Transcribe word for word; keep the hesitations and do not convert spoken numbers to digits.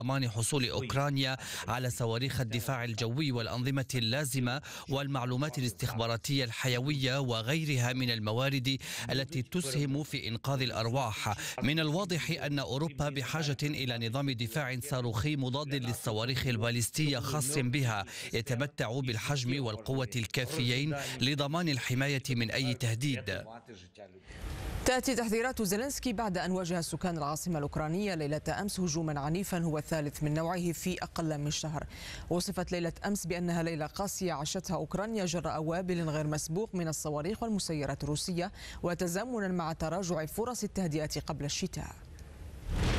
ضمان حصول أوكرانيا على صواريخ الدفاع الجوي والأنظمة اللازمة والمعلومات الاستخباراتية الحيوية وغيرها من الموارد التي تسهم في إنقاذ الأرواح. من الواضح أن أوروبا بحاجة إلى نظام دفاع صاروخي مضاد للصواريخ الباليستية خاص بها، يتمتع بالحجم والقوة الكافيين لضمان الحماية من أي تهديد. تأتي تحذيرات زيلينسكي بعد أن واجه السكان العاصمة الأوكرانية ليلة أمس هجوما عنيفا هو الثالث من نوعه في أقل من شهر. وصفت ليلة أمس بأنها ليلة قاسية عاشتها أوكرانيا جراء وابل غير مسبوق من الصواريخ والمسيرات الروسية، وتزامنا مع تراجع فرص التهدئة قبل الشتاء.